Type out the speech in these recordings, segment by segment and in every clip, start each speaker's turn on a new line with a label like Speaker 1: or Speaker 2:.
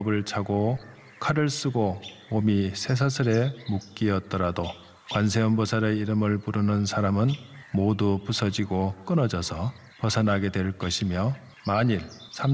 Speaker 1: 을 차고 칼을 쓰고 몸이 쇠사슬에 묶이었더라도 관세음보살의 이름을 부르는 사람은 모두 부서지고 끊어져서 벗어나게 될 것이며, 만일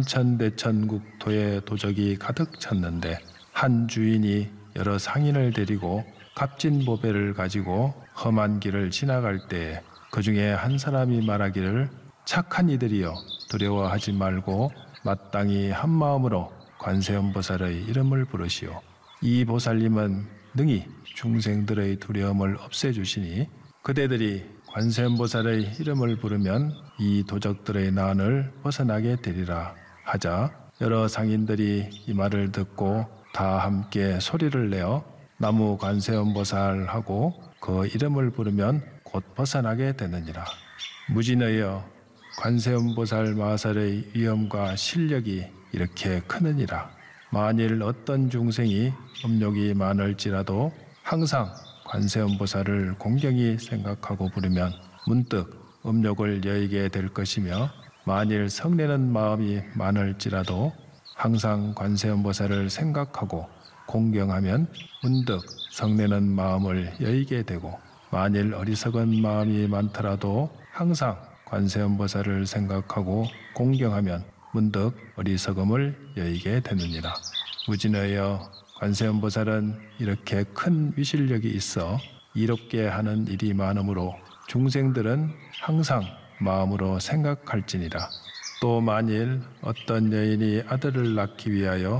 Speaker 1: 삼천대천국토에 도적이 가득 찼는데 한 주인이 여러 상인을 데리고 값진 보배를 가지고 험한 길을 지나갈 때에 그 중에 한 사람이 말하기를 착한 이들이여 두려워하지 말고 마땅히 한 마음으로 관세음보살의 이름을 부르시오. 이 보살님은 능히 중생들의 두려움을 없애주시니 그대들이 관세음보살의 이름을 부르면 이 도적들의 난을 벗어나게 되리라 하자, 여러 상인들이 이 말을 듣고 다 함께 소리를 내어 나무 관세음보살하고 그 이름을 부르면 곧 벗어나게 되느니라. 무진하여 관세음보살 마살의 위엄과 실력이 이렇게 크느니라. 만일 어떤 중생이 음욕이 많을지라도 항상 관세음보살을 공경히 생각하고 부르면 문득 음욕을 여의게 될 것이며, 만일 성내는 마음이 많을지라도 항상 관세음보살을 생각하고 공경하면 문득 성내는 마음을 여의게 되고, 만일 어리석은 마음이 많더라도 항상 관세음보살을 생각하고 공경하면 문득 어리석음을 여의게 되느니라. 무진하여 관세음보살은 이렇게 큰 위실력이 있어 이롭게 하는 일이 많으므로 중생들은 항상 마음으로 생각할지니라. 또 만일 어떤 여인이 아들을 낳기 위하여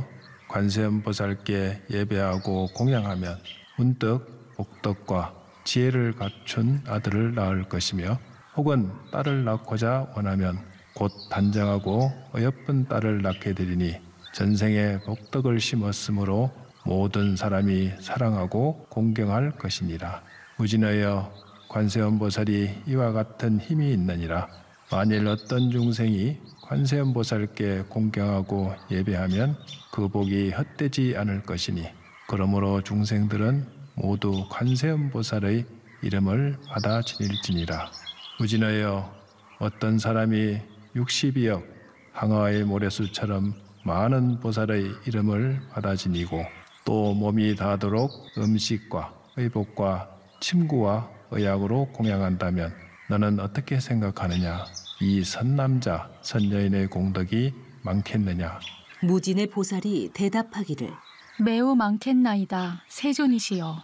Speaker 1: 관세음보살께 예배하고 공양하면 문득 복덕과 지혜를 갖춘 아들을 낳을 것이며, 혹은 딸을 낳고자 원하면 곧 단정하고 어여쁜 딸을 낳게 되리니 전생에 복덕을 심었으므로 모든 사람이 사랑하고 공경할 것이니라. 무진하여 관세음보살이 이와 같은 힘이 있느니라. 만일 어떤 중생이 관세음보살께 공경하고 예배하면 그 복이 헛되지 않을 것이니, 그러므로 중생들은 모두 관세음보살의 이름을 받아 지닐지니라. 무진하여 어떤 사람이 60억 항아의 모래수처럼 많은 보살의 이름을 받아 지니고, 또 몸이 닿도록 음식과 의복과 침구와 의약으로 공양한다면 너는 어떻게 생각하느냐? 이 선남자 선여인의 공덕이 많겠느냐?
Speaker 2: 무진의 보살이 대답하기를
Speaker 3: 매우 많겠나이다, 세존이시여.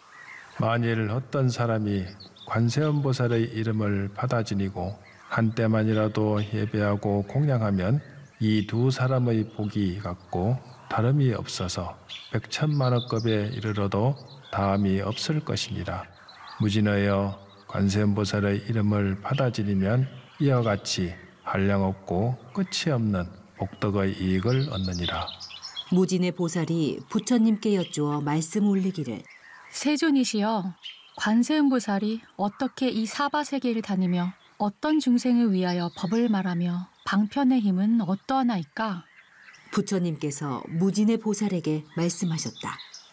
Speaker 1: 만일 어떤 사람이 관세음보살의 이름을 받아 지니고 한때만이라도 예배하고 공양하면 이 두 사람의 복이 같고 다름이 없어서 백천만억급에 이르러도 다함이 없을 것이니라. 무진하여 관세음보살의 이름을 받아 지니면 이와 같이 한량없고 끝이 없는 복덕의 이익을 얻느니라.
Speaker 2: 무진의 보살이 부처님께 여쭈어 말씀 올리기를
Speaker 3: 세존이시여, 관세음보살이 어떻게 이 사바세계를 다니며 어떤 중생을 위하여 법을 말하며 방편의 힘은 어떠하나이까?
Speaker 2: 부처님께서 무진의 보살에게 말씀하셨다.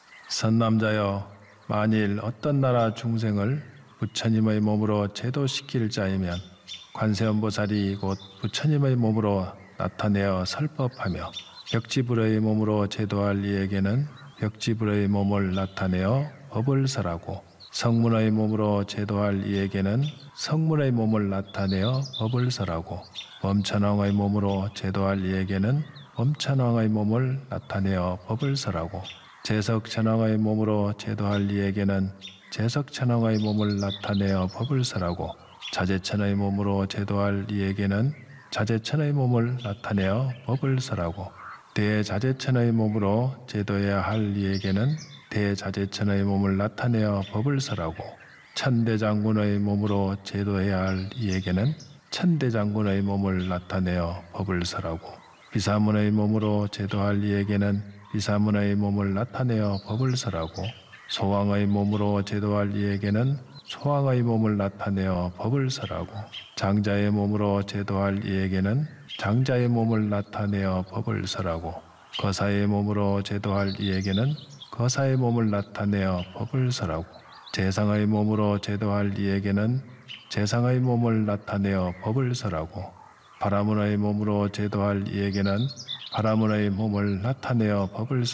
Speaker 1: 선남자여, 만일 어떤 나라 중생을 부처님의 몸으로 제도시킬 자이면 관세음보살이 곧 부처님의 몸으로 나타내어 설법하며, 벽지불의 몸으로 제도할 이에게는 벽지불의 몸을 나타내어 법을 설하고, 성문의 몸으로 제도할 이에게는 성문의 몸을 나타내어 법을 설하고, 범천왕의 몸으로 제도할 이에게는 범천왕의 몸을 나타내어 법을 설하고, 제석천왕의 몸으로 제도할 이에게는 제석천왕의 몸을 나타내어 법을 설하고, 자제천의 몸으로 제도할 이에게는 자제천의 몸을 나타내어 법을 설하고, 대자제천의 몸으로 제도해야 할 이에게는 대자제천의 몸을 나타내어 법을 설하고, 천대장군의 몸으로 제도해야 할 이에게는 천대장군의 몸을 나타내어 법을 설하고, 비사문의 몸으로 제도할 이에게는 비사문의 몸을 나타내어 법을 설하고, 소왕의 몸으로 제도할 이에게는 소왕의 몸을 나타내어 법을 설하고, 장자의 몸으로 제도할 이에게는 장자의 몸을 나타내어 법을 설하고, 거사의 몸으로 제도할 이에게는 거사의 몸을 나타내어 법을 설하고, 재상의 몸으로 제도할 이에게는 재상의 몸을 나타내어 법을 설하고, 바라문의 몸으로 제도할 이에게는 바라문의 몸을 나타내어 법을